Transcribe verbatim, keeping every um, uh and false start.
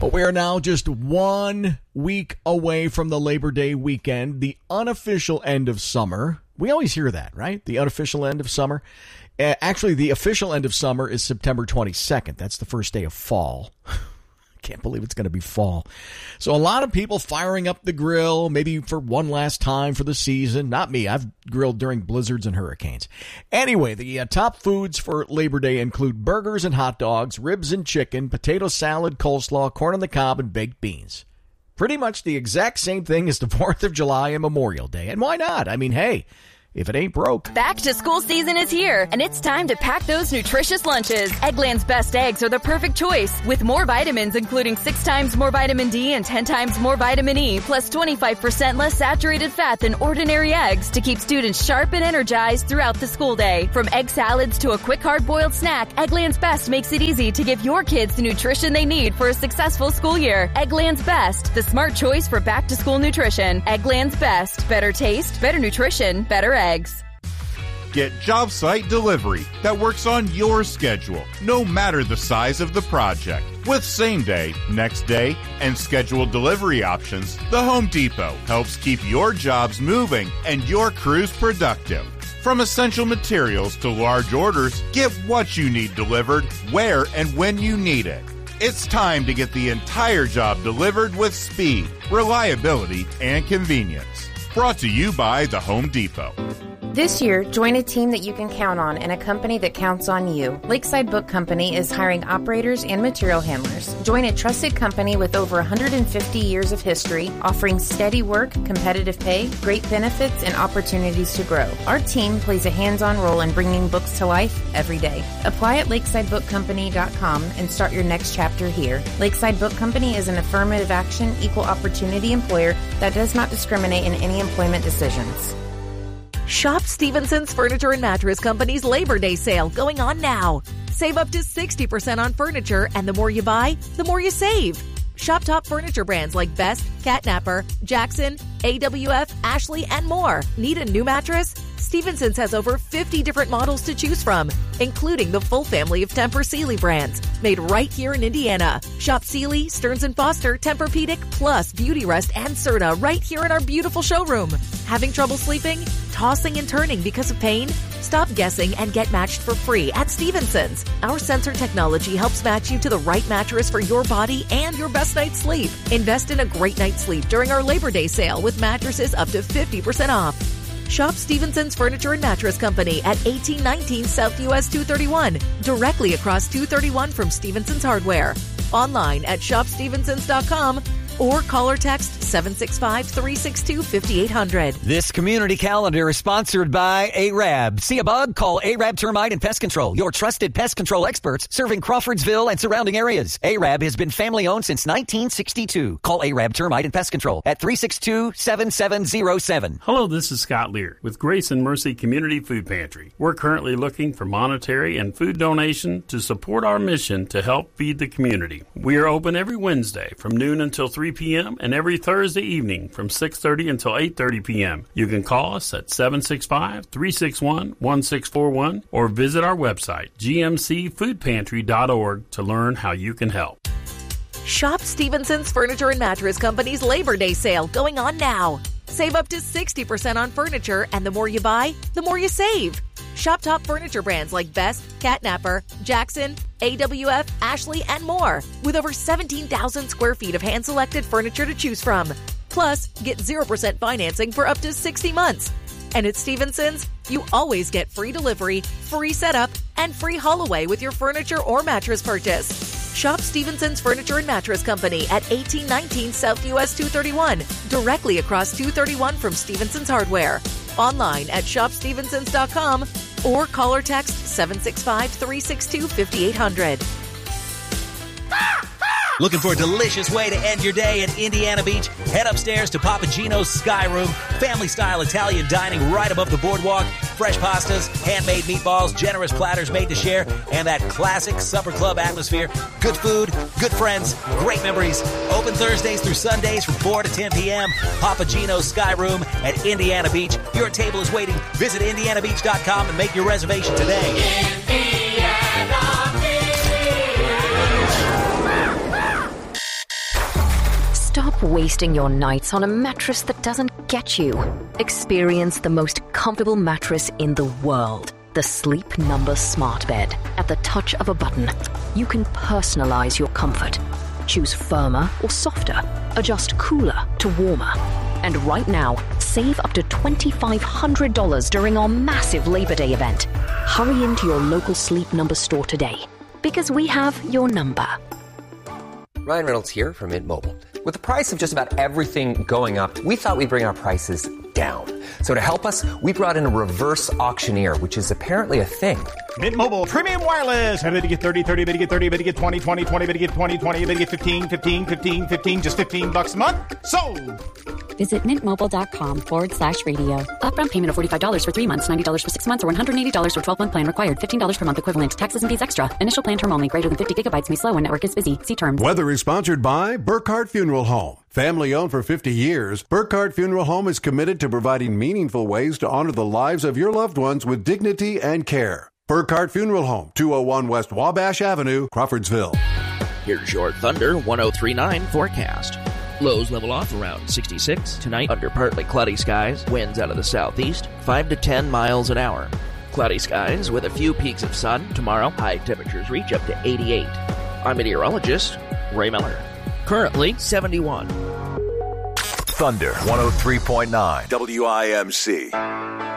But we are now just one week away from the Labor Day weekend, the unofficial end of summer. We always hear that, right? The unofficial end of summer. Uh, actually, the official end of summer is September twenty-second. That's the first day of fall. Can't believe it's going to be fall. So a lot of people firing up the grill, maybe for one last time for the season. Not me. I've grilled during blizzards and hurricanes. Anyway, the uh, top foods for Labor Day include burgers and hot dogs, ribs and chicken, potato salad, coleslaw, corn on the cob, and baked beans. Pretty much the exact same thing as the fourth of July and Memorial Day. And why not? I mean, hey, if it ain't broke. Back to school season is here, and it's time to pack those nutritious lunches. Eggland's Best Eggs are the perfect choice, with more vitamins, including six times more vitamin D and ten times more vitamin E, plus twenty-five percent less saturated fat than ordinary eggs to keep students sharp and energized throughout the school day. From egg salads to a quick hard-boiled snack, Eggland's Best makes it easy to give your kids the nutrition they need for a successful school year. Eggland's Best, the smart choice for back-to-school nutrition. Eggland's Best. Better taste, better nutrition, better eggs. Eggs. Get job site delivery that works on your schedule, no matter the size of the project. With same day, next day, and scheduled delivery options, the Home Depot helps keep your jobs moving and your crews productive. From essential materials to large orders, get what you need delivered, where and when you need it. It's time to get the entire job delivered with speed, reliability, and convenience. Brought to you by the Home Depot. This year, join a team that you can count on and a company that counts on you. Lakeside Book Company is hiring operators and material handlers. Join a trusted company with over one hundred fifty years of history, offering steady work, competitive pay, great benefits, and opportunities to grow. Our team plays a hands-on role in bringing books to life every day. Apply at lakeside book company dot com and start your next chapter here. Lakeside Book Company is an affirmative action, equal opportunity employer that does not discriminate in any employment decisions. Shop Stevenson's Furniture and Mattress Company's Labor Day sale going on now. Save up to sixty percent on furniture, and the more you buy, the more you save. Shop top furniture brands like Best, Catnapper, Jackson, A W F, Ashley, and more. Need a new mattress? Stevenson's has over fifty different models to choose from, including the full family of Tempur-Sealy brands, made right here in Indiana. Shop Sealy, Stearns and Foster, Tempur-Pedic, plus Beautyrest and Serta right here in our beautiful showroom. Having trouble sleeping? Tossing and turning because of pain? Stop guessing and get matched for free at Stevenson's. Our sensor technology helps match you to the right mattress for your body and your best night's sleep. Invest in a great night's sleep during our Labor Day sale with mattresses up to fifty percent off. Shop Stevenson's Furniture and Mattress Company at eighteen nineteen South U S two thirty-one, directly across two thirty-one from Stevenson's Hardware. Online at shop stevensons dot com or call or text seven six five, three six two, five eight zero zero. This community calendar is sponsored by A R A B. See a bug? Call A R A B Termite and Pest Control, your trusted pest control experts serving Crawfordsville and surrounding areas. A R A B has been family-owned since nineteen sixty-two. Call A R A B Termite and Pest Control at three six two, seven seven zero seven. Hello, this is Scott Lear with Grace and Mercy Community Food Pantry. We're currently looking for monetary and food donation to support our mission to help feed the community. We are open every Wednesday from noon until three p.m. and every Thursday evening from six thirty until eight thirty p.m. You can call us at seven six five, three six one, one six four one or visit our website, g m c food pantry dot org, to learn how you can help. Shop Stevenson's Furniture and Mattress Company's Labor Day sale going on now. Save up to sixty percent on furniture, and the more you buy, the more you save. Shop top furniture brands like Best, Catnapper, Jackson, A W F, Ashley, and more, with over seventeen thousand square feet of hand-selected furniture to choose from. Plus, get zero percent financing for up to sixty months. And at Stevenson's, you always get free delivery, free setup, and free haul away with your furniture or mattress purchase. Shop Stevenson's Furniture and Mattress Company at eighteen nineteen South U S two thirty-one, directly across two thirty-one from Stevenson's Hardware. Online at shop stevensons dot com or call or text seven six five, three six two, five eight zero zero. Looking for a delicious way to end your day at Indiana Beach? Head upstairs to Papa Gino's Sky Room, family-style Italian dining right above the boardwalk, fresh pastas, handmade meatballs, generous platters made to share, and that classic supper club atmosphere. Good food, good friends, great memories. Open Thursdays through Sundays from four to ten p.m. Papa Gino's Sky Room at Indiana Beach. Your table is waiting. Visit indiana beach dot com and make your reservation today. Indiana Beach. wasting your nights on a mattress that doesn't get you. Experience the most comfortable mattress in the world. The Sleep Number Smart Bed. At the touch of a button, you can personalize your comfort. Choose firmer or softer. Adjust cooler to warmer. And right now, save up to two thousand five hundred dollars during our massive Labor Day event. Hurry into your local Sleep Number store today, because we have your number. Ryan Reynolds here from Mint Mobile. With the price of just about everything going up, we thought we'd bring our prices down. So to help us, we brought in a reverse auctioneer, which is apparently a thing. Mint Mobile Premium Wireless. How to get thirty, thirty, how to get thirty, how to get twenty, twenty, twenty, how to get twenty, twenty, how to get fifteen, fifteen, fifteen, fifteen, just fifteen bucks a month? Sold! Visit mintmobile.com forward slash radio. Upfront payment of forty-five dollars for three months, ninety dollars for six months, or one hundred eighty dollars for twelve-month plan required. fifteen dollars per month equivalent. Taxes and fees extra. Initial plan term only. Greater than fifty gigabytes may slow when network is busy. See terms. Weather is sponsored by Burkhardt Funeral Home. Family owned for fifty years, Burkhardt Funeral Home is committed to providing meaningful ways to honor the lives of your loved ones with dignity and care. Burkhardt Funeral Home, two oh one West Wabash Avenue, Crawfordsville. Here's your Thunder one oh three point nine forecast. Lows level off around sixty-six. Tonight, under partly cloudy skies, winds out of the southeast, five to ten miles an hour. Cloudy skies with a few peaks of sun. Tomorrow, high temperatures reach up to eighty-eight. I'm meteorologist Ray Miller. Currently, seventy-one. Thunder one oh three point nine W I M C.